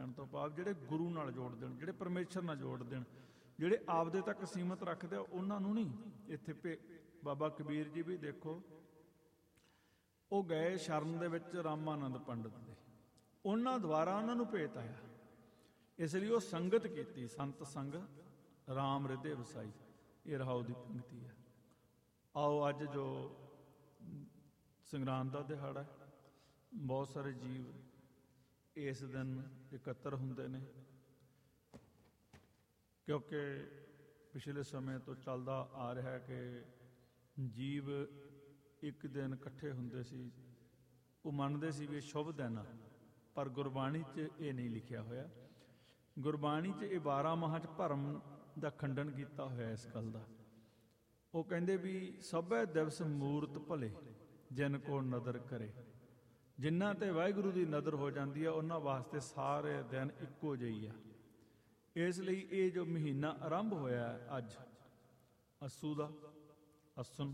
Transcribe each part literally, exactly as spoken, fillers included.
ਕਹਿਣ ਤੋਂ ਭਾਵ ਜਿਹੜੇ ਗੁਰੂ ਨਾਲ ਜੋੜ ਦੇਣ, ਜਿਹੜੇ ਪਰਮੇਸ਼ਰ ਨਾਲ ਜੋੜ ਦੇਣ, ਜਿਹੜੇ ਆਪਦੇ ਤੱਕ ਸੀਮਤ ਰੱਖਦੇ ਆ ਉਹਨਾਂ ਨੂੰ ਨਹੀਂ। ਇੱਥੇ ਭੇ ਬਾਬਾ ਕਬੀਰ ਜੀ ਵੀ ਦੇਖੋ, ਉਹ ਗਏ ਸ਼ਰਨ ਦੇ ਵਿੱਚ ਰਾਮਾਨੰਦ ਪੰਡਤ ਦੇ, ਉਹਨਾਂ ਦੁਆਰਾ ਉਹਨਾਂ ਨੂੰ ਭੇਤ ਆਇਆ, ਇਸ ਲਈ ਉਹ ਸੰਗਤ ਕੀਤੀ। ਸੰਤ ਸੰਗ ਰਾਮ ਹਿਰਦੇ ਵਸਾਈ, ਇਹ ਰਹਾਉ ਦੀ ਪੰਕਤੀ ਹੈ। ਆਓ ਅੱਜ ਜੋ ਸੰਗਰਾਂਦ ਦਾ ਦਿਹਾੜਾ, ਬਹੁਤ ਸਾਰੇ ਜੀਵ ਇਸ ਦਿਨ ਇਕੱਤਰ ਹੁੰਦੇ ਨੇ, ਕਿਉਂਕਿ ਪਿਛਲੇ ਸਮੇਂ ਤੋਂ ਚੱਲਦਾ ਆ ਰਿਹਾ ਕਿ ਜੀਵ ਇੱਕ ਦਿਨ ਇਕੱਠੇ ਹੁੰਦੇ ਸੀ, ਉਹ ਮੰਨਦੇ ਸੀ ਵੀ ਇਹ ਸ਼ੁਭ ਦਿਨ ਆ, ਪਰ ਗੁਰਬਾਣੀ 'ਚ ਇਹ ਨਹੀਂ ਲਿਖਿਆ ਹੋਇਆ। ਗੁਰਬਾਣੀ 'ਚ ਇਹ ਬਾਰਾਂ ਮਾਹਾਂ 'ਚ ਭਰਮ ਦਾ ਖੰਡਨ ਕੀਤਾ ਹੋਇਆ ਇਸ ਗੱਲ ਦਾ। ਉਹ ਕਹਿੰਦੇ ਵੀ ਸਭੇ ਦਿਵਸ ਮੂਰਤ ਭਲੇ ਜਿਨ ਕੋ ਨਦਰ ਕਰੇ, ਜਿਨ੍ਹਾਂ ਤੇ ਵਾਹਿਗੁਰੂ ਦੀ ਨਜ਼ਰ ਹੋ ਜਾਂਦੀ ਆ ਉਹਨਾਂ ਵਾਸਤੇ ਸਾਰੇ ਦਿਨ ਇੱਕੋ ਜਿਹੀ ਆ। ਇਸ ਲਈ ਇਹ ਜੋ ਮਹੀਨਾ ਆਰੰਭ ਹੋਇਆ ਅੱਜ ਅੱਸੂ ਦਾ, ਅਸਨ,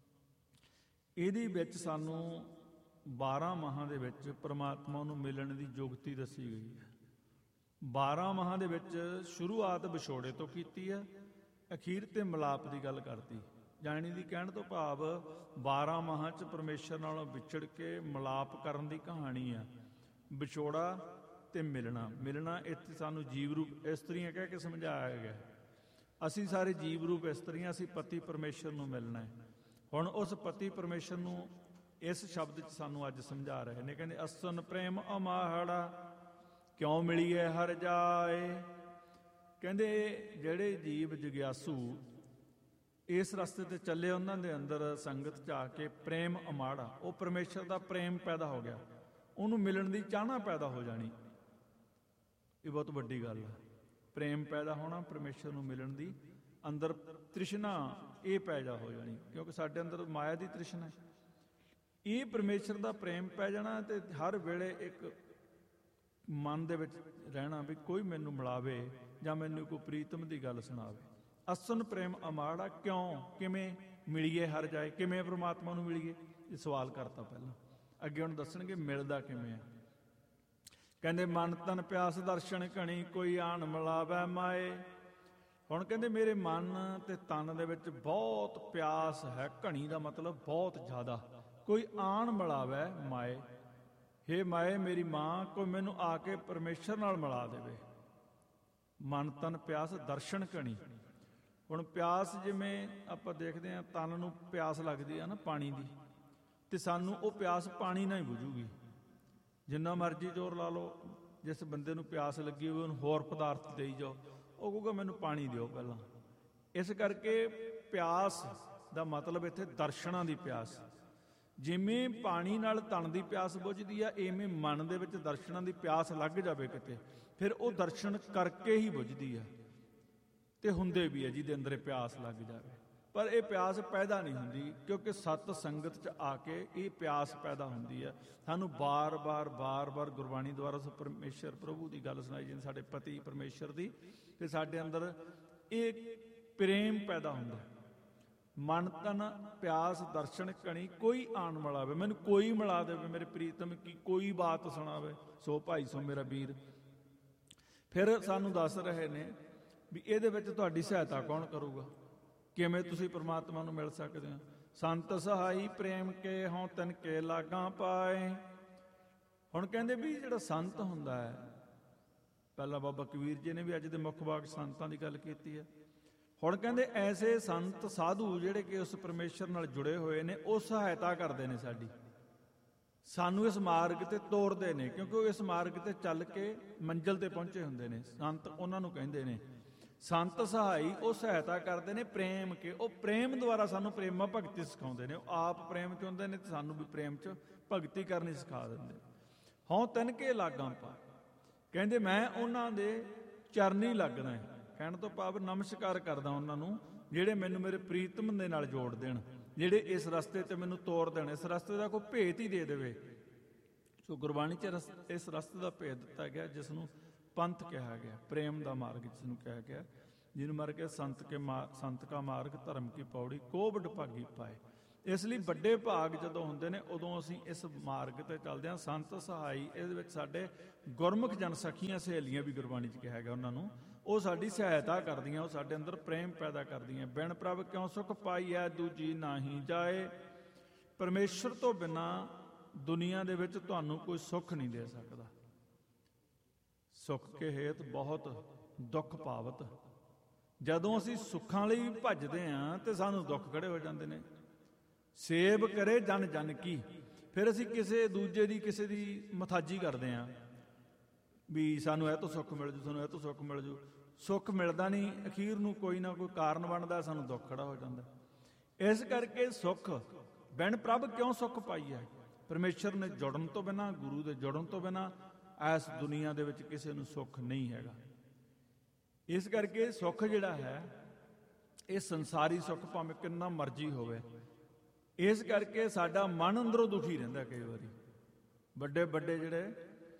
ਇਹਦੇ ਵਿੱਚ ਸਾਨੂੰ ਬਾਰਾਂ ਮਾਹਾਂ ਦੇ ਵਿੱਚ ਪਰਮਾਤਮਾ ਨੂੰ ਮਿਲਣ ਦੀ ਯੁਗਤੀ ਦੱਸੀ ਗਈ ਹੈ। ਬਾਰਾਂ ਮਾਹਾਂ ਦੇ ਵਿੱਚ ਸ਼ੁਰੂਆਤ ਵਿਛੋੜੇ ਤੋਂ ਕੀਤੀ ਹੈ, ਅਖੀਰ ਤੇ ਮਿਲਾਪ ਦੀ ਗੱਲ ਕਰਤੀ। ਜਾਣੀ ਦੀ ਕਹਿਣ ਤੋਂ ਭਾਵ ਬਾਰਾਂ ਮਾਹਾਂ 'ਚ ਪਰਮੇਸ਼ਰ ਨਾਲੋਂ ਵਿਛੜ ਕੇ ਮਿਲਾਪ ਕਰਨ ਦੀ ਕਹਾਣੀ ਆ। ਵਿਛੋੜਾ ਤੇ ਮਿਲਣਾ, ਮਿਲਣਾ ਇੱਥੇ ਸਾਨੂੰ ਜੀਵ ਰੂਪ ਇਸਤਰੀਆਂ ਕਹਿ ਕੇ ਸਮਝਾਇਆ ਗਿਆ। ਅਸੀਂ ਸਾਰੇ ਜੀਵ ਰੂਪ ਇਸਤਰੀਆਂ, ਅਸੀਂ ਪਤੀ ਪਰਮੇਸ਼ਰ ਨੂੰ ਮਿਲਣਾ ਹੈ। ਹੁਣ ਉਸ ਪਤੀ ਪਰਮੇਸ਼ਰ ਨੂੰ ਇਸ ਸ਼ਬਦ 'ਚ ਸਾਨੂੰ ਅੱਜ ਸਮਝਾ ਰਹੇ ਨੇ। ਕਹਿੰਦੇ ਅਸਨ ਪ੍ਰੇਮ ਅਮਾਹੜਾ ਕਿਉਂ ਮਿਲੀਏ ਹਰ ਜਾਏ। ਕਹਿੰਦੇ ਜਿਹੜੇ ਜੀਵ ਜਗਿਆਸੂ ਇਸ ਰਸਤੇ ਤੇ ਚੱਲੇ, ਉਹਨਾਂ ਦੇ ਅੰਦਰ ਸੰਗਤ 'ਚ ਆ ਕੇ ਪ੍ਰੇਮ ਅਮਾੜਾ, ਉਹ ਪਰਮੇਸ਼ਰ ਦਾ ਪ੍ਰੇਮ ਪੈਦਾ ਹੋ ਗਿਆ, ਉਹਨੂੰ ਮਿਲਣ ਦੀ ਚਾਹਨਾ ਪੈਦਾ ਹੋ ਜਾਣੀ। ਇਹ ਬਹੁਤ ਵੱਡੀ ਗੱਲ ਹੈ, ਪ੍ਰੇਮ ਪੈਦਾ ਹੋਣਾ, ਪਰਮੇਸ਼ਰ ਨੂੰ ਮਿਲਣ ਦੀ ਅੰਦਰ ਤ੍ਰਿਸ਼ਨਾ ਇਹ ਪੈਦਾ ਹੋ ਜਾਣੀ, ਕਿਉਂਕਿ ਸਾਡੇ ਅੰਦਰ ਮਾਇਆ ਦੀ ਤ੍ਰਿਸ਼ਨਾ ਹੈ। ਇਹ ਪਰਮੇਸ਼ਰ ਦਾ ਪ੍ਰੇਮ ਪੈ ਜਾਣਾ ਤੇ ਹਰ ਵੇਲੇ ਇੱਕ ਮਨ ਦੇ ਵਿੱਚ ਰਹਿਣਾ ਵੀ ਕੋਈ ਮੈਨੂੰ ਮਿਲਾਵੇ ਜਾਂ ਮੈਨੂੰ ਕੋਈ ਪ੍ਰੀਤਮ ਦੀ ਗੱਲ ਸੁਣਾਵੇ। ਅਸਨ ਪ੍ਰੇਮ ਅਮਾੜਾ ਕਿਉਂ, ਕਿਵੇਂ ਮਿਲੀਏ ਹਰ ਜਾਏ, ਕਿਵੇਂ ਪਰਮਾਤਮਾ ਨੂੰ ਮਿਲੀਏ, ਇਹ ਸਵਾਲ ਕਰਤਾ ਪਹਿਲਾਂ। ਅੱਗੇ ਹੁਣ ਦੱਸਣਗੇ ਮਿਲਦਾ ਕਿਵੇਂ ਆ। ਕਹਿੰਦੇ ਮਨ ਤਨ ਪਿਆਸ ਦਰਸ਼ਨ ਘਣੀ ਕੋਈ ਆਣ ਮਿਲਾਵੇ ਮਾਏ। ਹੁਣ ਕਹਿੰਦੇ ਮੇਰੇ ਮਨ ਤੇ ਤਨ ਦੇ ਵਿੱਚ ਬਹੁਤ ਪਿਆਸ ਹੈ, ਘਣੀ ਦਾ ਮਤਲਬ ਬਹੁਤ ਜ਼ਿਆਦਾ, ਕੋਈ ਆਣ ਮਿਲਾਵੇ ਮਾਏ। ਹੇ ਮਾਏ ਮੇਰੀ ਮਾਂ, ਕੋਈ ਮੈਨੂੰ ਆ ਕੇ ਪਰਮੇਸ਼ਰ ਨਾਲ ਮਿਲਾ ਦੇਵੇ। ਮਨ ਤਨ ਪਿਆਸ ਦਰਸ਼ਨ ਘਣੀ। ਹੁਣ ਪਿਆਸ ਜਿਵੇਂ ਆਪਾਂ ਦੇਖਦੇ ਹਾਂ, ਤਨ ਨੂੰ ਪਿਆਸ ਲੱਗਦੀ ਆ ਨਾ ਪਾਣੀ ਦੀ, ਤੇ ਸਾਨੂੰ ਉਹ ਪਿਆਸ ਪਾਣੀ ਨਾਲ ਹੀ ਬੁਝੂਗੀ। ਜਿੰਨਾ ਮਰਜ਼ੀ ਜ਼ੋਰ ਲਾ ਲਓ, ਜਿਸ ਬੰਦੇ ਨੂੰ ਪਿਆਸ ਲੱਗੀ ਹੋਵੇ ਉਹਨੂੰ ਹੋਰ ਪਦਾਰਥ ਦੇਈ ਜਾਓ, ਉਹ ਕਹੂਗਾ ਮੈਨੂੰ ਪਾਣੀ ਦਿਓ ਪਹਿਲਾਂ। ਇਸ ਕਰਕੇ ਪਿਆਸ ਦਾ ਮਤਲਬ ਇੱਥੇ ਦਰਸ਼ਨਾਂ ਦੀ ਪਿਆਸ। ਜਿਵੇਂ ਪਾਣੀ ਨਾਲ ਤਨ ਦੀ ਪਿਆਸ ਬੁਝਦੀ ਆ, ਇਵੇਂ ਮਨ ਦੇ ਵਿੱਚ ਦਰਸ਼ਨਾਂ ਦੀ ਪਿਆਸ ਲੱਗ ਜਾਵੇ ਕਿਤੇ, ਫਿਰ ਉਹ ਦਰਸ਼ਨ ਕਰਕੇ ਹੀ ਬੁਝਦੀ ਆ। ਤੇ ਹੁੰਦੇ ਵੀ ਆ ਜਿਹਦੇ ਅੰਦਰ ਪਿਆਸ ਲੱਗ ਜਾਵੇ, ਪਰ ਇਹ ਪਿਆਸ ਪੈਦਾ ਨਹੀਂ ਹੁੰਦੀ, ਕਿਉਂਕਿ ਸਤ ਸੰਗਤ 'ਚ ਆ ਕੇ ਇਹ ਪਿਆਸ ਪੈਦਾ ਹੁੰਦੀ ਆ। ਸਾਨੂੰ ਬਾਰ-ਬਾਰ ਬਾਰ-ਬਾਰ ਗੁਰਬਾਣੀ ਦੁਆਰਾ ਪਰਮੇਸ਼ਰ ਪ੍ਰਭੂ ਦੀ ਗੱਲ ਸੁਣਾਈ ਜਾਂਦੀ, ਸਾਡੇ ਪਤੀ ਪਰਮੇਸ਼ਰ ਦੀ, ਤੇ ਸਾਡੇ ਅੰਦਰ ਇਹ ਪ੍ਰੇਮ ਪੈਦਾ ਹੁੰਦਾ। ਮਨ ਤਨ ਪਿਆਸ ਦਰਸ਼ਨ ਘਣੀ ਕੋਈ ਆਣ ਮਿਲਾਵੇ, ਮੈਨੂੰ ਕੋਈ ਮਿਲਾ ਦੇਵੇ ਮੇਰੇ ਪ੍ਰੀਤਮ ਕੀ, ਕੋਈ ਬਾਤ ਸੁਣਾਵੇ ਸੋ ਭਾਈ ਸੋ ਮੇਰਾ ਵੀਰ। ਫਿਰ ਸਾਨੂੰ ਦੱਸ ਰਹੇ ਨੇ ਵੀ ਇਹਦੇ ਵਿੱਚ ਤੁਹਾਡੀ ਸਹਾਇਤਾ ਕੌਣ ਕਰੂਗਾ, ਕਿਵੇਂ ਤੁਸੀਂ ਪਰਮਾਤਮਾ ਨੂੰ ਮਿਲ ਸਕਦੇ ਹੋ। ਸੰਤ ਸਹਾਈ ਪ੍ਰੇਮ ਕੇ ਹੋਂ ਤਨ ਕੇ ਲਾਗਾਂ ਪਾਏ। ਹੁਣ ਕਹਿੰਦੇ ਵੀ ਜਿਹੜਾ ਸੰਤ ਹੁੰਦਾ ਹੈ, ਪਹਿਲਾਂ ਬਾਬਾ ਕਬੀਰ ਜੀ ਨੇ ਵੀ ਅੱਜ ਦੇ ਮੁੱਖ ਵਾਕ ਸੰਤਾਂ ਦੀ ਗੱਲ ਕੀਤੀ ਹੈ। ਹੁਣ ਕਹਿੰਦੇ ਐਸੇ ਸੰਤ ਸਾਧੂ ਜਿਹੜੇ ਕਿ ਉਸ ਪਰਮੇਸ਼ਰ ਨਾਲ ਜੁੜੇ ਹੋਏ ਨੇ, ਉਹ ਸਹਾਇਤਾ ਕਰਦੇ ਨੇ ਸਾਡੀ, ਸਾਨੂੰ ਇਸ ਮਾਰਗ ਤੇ ਤੋਰਦੇ ਨੇ, ਕਿਉਂਕਿ ਉਹ ਇਸ ਮਾਰਗ ਤੇ ਚੱਲ ਕੇ ਮੰਜ਼ਿਲ ਤੇ ਪਹੁੰਚੇ ਹੁੰਦੇ ਨੇ। ਸੰਤ ਉਹਨਾਂ ਨੂੰ ਕਹਿੰਦੇ ਨੇ। ਸੰਤ ਸਹਾਈ ਉਹ ਸਹਾਇਤਾ ਕਰਦੇ ਨੇ ਪ੍ਰੇਮ ਕੇ, ਉਹ ਪ੍ਰੇਮ ਦੁਆਰਾ ਸਾਨੂੰ ਪ੍ਰੇਮਾ ਭਗਤੀ ਸਿਖਾਉਂਦੇ ਨੇ। ਉਹ ਆਪ ਪ੍ਰੇਮ 'ਚ ਹੁੰਦੇ ਨੇ ਤੇ ਸਾਨੂੰ ਵੀ ਪ੍ਰੇਮ 'ਚ ਭਗਤੀ ਕਰਨੀ ਸਿਖਾ ਦਿੰਦੇ। ਹੋਂ ਤਨ ਕੇ ਲਾਗਾਂ ਪਾ, ਕਹਿੰਦੇ ਮੈਂ ਉਹਨਾਂ ਦੇ ਚਰਨੀ ਲੱਗਣਾ ਹੈ। ਕਹਿਣ ਤੋਂ ਭਾਵ ਨਮਸਕਾਰ ਕਰਦਾ ਉਹਨਾਂ ਨੂੰ, ਜਿਹੜੇ ਮੈਨੂੰ ਮੇਰੇ ਪ੍ਰੀਤਮ ਦੇ ਨਾਲ ਜੋੜ ਦੇਣ, ਜਿਹੜੇ ਇਸ ਰਸਤੇ 'ਤੇ ਮੈਨੂੰ ਤੋਰ ਦੇਣ, ਇਸ ਰਸਤੇ ਦਾ ਕੋਈ ਭੇਤ ਹੀ ਦੇ ਦੇਵੇ। ਸੋ ਗੁਰਬਾਣੀ 'ਚ ਇਸ ਰਸਤੇ ਦਾ ਭੇਦ ਦਿੱਤਾ ਗਿਆ, ਜਿਸ ਨੂੰ ਪੰਥ ਕਿਹਾ ਗਿਆ, ਪ੍ਰੇਮ ਦਾ ਮਾਰਗ ਜਿਸ ਨੂੰ ਕਿਹਾ ਗਿਆ, ਜਿਹਨੂੰ ਮਰ ਕੇ ਸੰਤ ਕੇ ਮਾ ਸੰਤ ਕਾ ਮਾਰਗ ਧਰਮ ਕੀ ਪੌੜੀ ਕੋਵਡ ਭਾਗੀ ਪਾਏ। ਇਸ ਲਈ ਵੱਡੇ ਭਾਗ ਜਦੋਂ ਹੁੰਦੇ ਨੇ ਉਦੋਂ ਅਸੀਂ ਇਸ ਮਾਰਗ ਤੇ ਚੱਲਦੇ ਹਾਂ। ਸੰਤ ਸਹਾਈ ਇਹਦੇ ਵਿੱਚ ਸਾਡੇ ਗੁਰਮੁਖ ਜਨ ਸਖੀਆਂ ਸਹੇਲੀਆਂ ਵੀ ਗੁਰਬਾਣੀ 'ਚ ਕਿਹਾ ਗਿਆ ਉਹਨਾਂ ਨੂੰ, ਉਹ ਸਾਡੀ ਸਹਾਇਤਾ ਕਰਦੀਆਂ, ਉਹ ਸਾਡੇ ਅੰਦਰ ਪ੍ਰੇਮ ਪੈਦਾ ਕਰਦੀਆਂ। ਬਿਨ ਪ੍ਰਭ ਕਿਉਂ ਸੁਖ ਪਾਈਐ ਦੂਜੀ ਨਾਹੀ ਜਾਏ। ਪਰਮੇਸ਼ਰ ਤੋਂ ਬਿਨਾਂ ਦੁਨੀਆ ਦੇ ਵਿੱਚ ਤੁਹਾਨੂੰ ਕੋਈ ਸੁੱਖ ਨਹੀਂ ਦੇ ਸਕਦਾ। ਸੁੱਖ ਕੇ ਹੇਤ ਬਹੁਤ ਦੁੱਖ ਪਾਵਤ। ਜਦੋਂ ਅਸੀਂ ਸੁੱਖਾਂ ਲਈ ਭੱਜਦੇ ਹਾਂ ਤੇ ਸਾਨੂੰ ਦੁੱਖ ਖੜੇ ਹੋ ਜਾਂਦੇ ਨੇ। ਸੇਬ ਕਰੇ ਜਨ ਜਨ ਕੀ, ਫਿਰ ਅਸੀਂ ਕਿਸੇ ਦੂਜੇ ਦੀ ਕਿਸੇ ਦੀ ਮਥਾਜੀ ਕਰਦੇ ਹਾਂ ਵੀ ਸਾਨੂੰ ਇਹ ਤੋਂ ਸੁੱਖ ਮਿਲ ਜੂ, ਸਾਨੂੰ ਇਹ ਤੋਂ ਸੁੱਖ ਮਿਲ ਜੂ। ਸੁੱਖ ਮਿਲਦਾ ਨਹੀਂ, ਅਖੀਰ ਨੂੰ ਕੋਈ ਨਾ ਕੋਈ ਕਾਰਨ ਬਣਦਾ, ਸਾਨੂੰ ਦੁੱਖ ਖੜਾ ਹੋ ਜਾਂਦਾ। ਇਸ ਕਰਕੇ ਸੁੱਖ ਬਿਨ ਪ੍ਰਭ ਕਿਉਂ ਸੁੱਖ ਪਾਈਐ। ਪਰਮੇਸ਼ਰ ਨੇ ਜੁੜਨ ਤੋਂ ਬਿਨਾਂ, ਗੁਰੂ ਦੇ ਜੁੜਨ ਤੋਂ ਬਿਨਾਂ ਇਸ ਦੁਨੀਆ ਦੇ ਵਿੱਚ ਕਿਸੇ ਨੂੰ ਸੁੱਖ ਨਹੀਂ ਹੈਗਾ। ਇਸ ਕਰਕੇ ਸੁੱਖ ਜਿਹੜਾ ਹੈ ਇਹ ਸੰਸਾਰੀ ਸੁੱਖ ਭਾਵੇਂ ਕਿੰਨਾ ਮਰਜ਼ੀ ਹੋਵੇ, ਇਸ ਕਰਕੇ ਸਾਡਾ ਮਨ ਅੰਦਰੋਂ ਦੁਖੀ ਰਹਿੰਦਾ। ਕਈ ਵਾਰੀ ਵੱਡੇ ਵੱਡੇ ਜਿਹੜੇ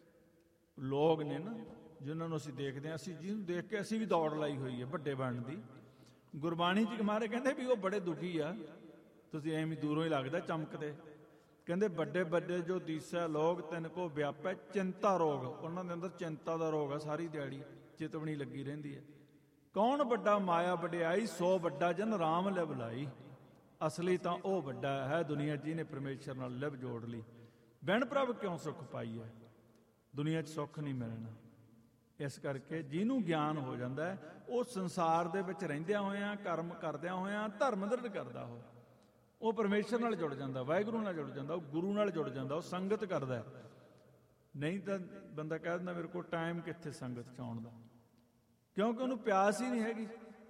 ਲੋਕ ਨੇ ਨਾ, ਜਿਨ੍ਹਾਂ ਨੂੰ ਅਸੀਂ ਦੇਖਦੇ ਹਾਂ, ਅਸੀਂ ਜਿਹਨੂੰ ਦੇਖ ਕੇ ਅਸੀਂ ਵੀ ਦੌੜ ਲਾਈ ਹੋਈ ਹੈ ਵੱਡੇ ਬਣਨ ਦੀ। ਗੁਰਬਾਣੀ 'ਚ ਮਾਰੇ ਕਹਿੰਦੇ ਵੀ ਉਹ ਬੜੇ ਦੁਖੀ ਆ, ਤੁਸੀਂ ਐਵੇਂ ਦੂਰੋਂ ਹੀ ਲੱਗਦਾ ਚਮਕਦੇ। ਕਹਿੰਦੇ ਵੱਡੇ ਵੱਡੇ ਜੋ ਦੀਸੈ ਲੋਕ ਤਿੰਨ ਕੋ ਵਿਆਪੈ ਚਿੰਤਾ ਰੋਗ। ਉਹਨਾਂ ਦੇ ਅੰਦਰ ਚਿੰਤਾ ਦਾ ਰੋਗ ਆ, ਸਾਰੀ ਦਿਹਾੜੀ ਚਿਤਵਣੀ ਲੱਗੀ ਰਹਿੰਦੀ ਹੈ। ਕੌਣ ਵੱਡਾ ਮਾਇਆ ਵਡਿਆਈ, ਸੋ ਵੱਡਾ ਜਨ ਰਾਮ ਲਿਵ ਲਾਈ। ਅਸਲੀ ਤਾਂ ਉਹ ਵੱਡਾ ਹੈ ਦੁਨੀਆ ਜਿਹਨੇ ਪਰਮੇਸ਼ਰ ਨਾਲ ਲਿਵ ਜੋੜ ਲਈ। ਬਿਨ ਪ੍ਰਭ ਕਿਉਂ ਸੁੱਖ ਪਾਈ ਹੈ। ਦੁਨੀਆ 'ਚ ਸੁੱਖ ਨਹੀਂ ਮਿਲਣਾ। ਇਸ ਕਰਕੇ ਜਿਹਨੂੰ ਗਿਆਨ ਹੋ ਜਾਂਦਾ ਹੈ ਉਹ ਸੰਸਾਰ ਦੇ ਵਿੱਚ ਰਹਿੰਦਿਆਂ ਹੋਇਆਂ, ਕਰਮ ਕਰਦਿਆਂ ਹੋਇਆਂ ਧਰਮ ਦ੍ਰਿੜ ਕਰਦਾ। ਉਹ ਉਹ ਪਰਮੇਸ਼ਰ ਨਾਲ ਜੁੜ ਜਾਂਦਾ, ਵਾਹਿਗੁਰੂ ਨਾਲ ਜੁੜ ਜਾਂਦਾ, ਉਹ ਗੁਰੂ ਨਾਲ ਜੁੜ ਜਾਂਦਾ, ਉਹ ਸੰਗਤ ਕਰਦਾ। ਨਹੀਂ ਤਾਂ ਬੰਦਾ ਕਹਿ ਦਿੰਦਾ ਮੇਰੇ ਕੋਲ ਟਾਈਮ ਕਿੱਥੇ ਸੰਗਤ 'ਚ ਆਉਣ ਦਾ, ਕਿਉਂਕਿ ਉਹਨੂੰ ਪਿਆਸ ਹੀ ਨਹੀਂ ਹੈਗੀ।